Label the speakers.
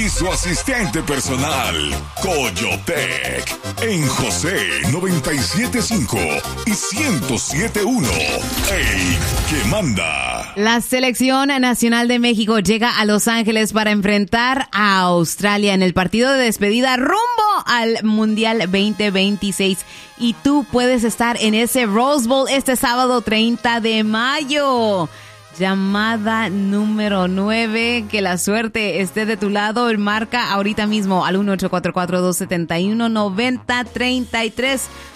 Speaker 1: y su asistente personal, Coyotec, en José 97.5 y 107.1. ¡Ey, que manda!
Speaker 2: La Selección Nacional de México llega a Los Ángeles para enfrentar a Australia en el partido de despedida rumbo al Mundial 2026. Y tú puedes estar en ese Rose Bowl este sábado 30 de mayo. Llamada número 9. Que la suerte esté de tu lado. Marca ahorita mismo al 1-844-271-9033.